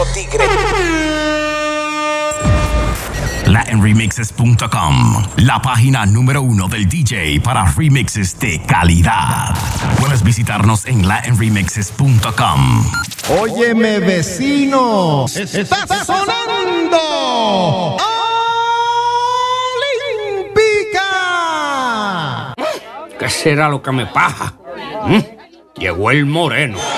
tigre. LatinRemixes.com, la página número 1 del DJ para remixes de calidad. Puedes visitarnos en LatinRemixes.com. Óyeme, vecino, está sonando Olímpica. ¿Qué será lo que me pasa? Llegó el moreno.